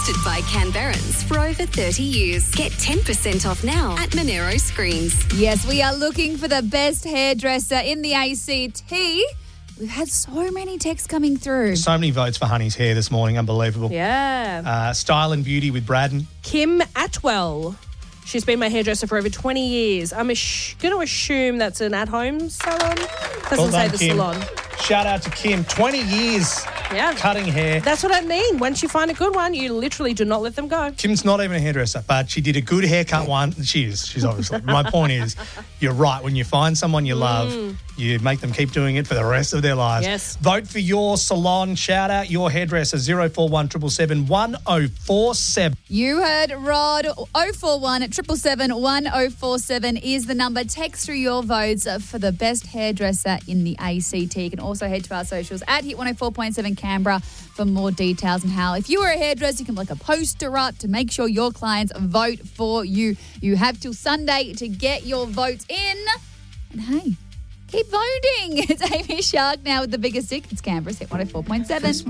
Trusted by Canberrans for over 30 years. Get 10% off now at Monero Screens. Yes, we are looking for the best hairdresser in the ACT. We've had so many texts coming through. So many votes for Honey's hair this morning. Unbelievable. Yeah. Style and beauty with Braden. Kim Atwell. She's been my hairdresser for over 20 years. I'm going to assume that's an at-home salon. Doesn't say the Kim. salon. Shout out to Kim. 20 years cutting hair. That's what I mean. Once you find a good one, you literally do not let them go. Kim's not even a hairdresser, but she did a good haircut one. She is. She's obviously. My point is, you're right. When you find someone you love, you make them keep doing it for the rest of their lives. Yes. Vote for your salon. Shout out your hairdresser. 041 777 1047. You heard Rod. 041 777 1047 is the number. Text through your votes for the best hairdresser in the ACT. You can also head to our socials at Hit 104.7 Canberra for more details on how, if you were a hairdresser, you can put like a poster up to make sure your clients vote for you. You have till Sunday to get your votes in. And hey, keep voting. It's Amy Shark now with the biggest stick. It's Canberra's Hit 104.7.